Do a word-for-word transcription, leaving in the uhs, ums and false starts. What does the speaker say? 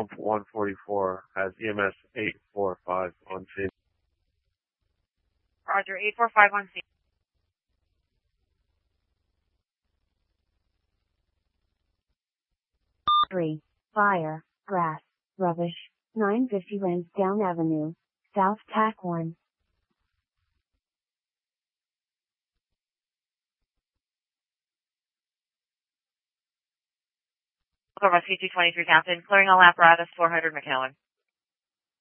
one forty-four has E M S eight four five on scene. Roger, eight four five on scene. three. Fire, grass, rubbish, nine fifty Lansdowne Avenue, South Tack one. Rescue two twenty-three Captain, clearing all apparatus, four hundred McAllen.